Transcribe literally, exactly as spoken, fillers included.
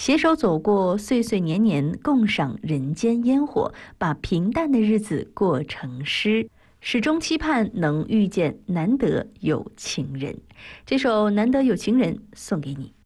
携手走过岁岁年年，共赏人间烟火，把平淡的日子过成诗。始终期盼能遇见难得有情人。这首《难得有情人》送给你。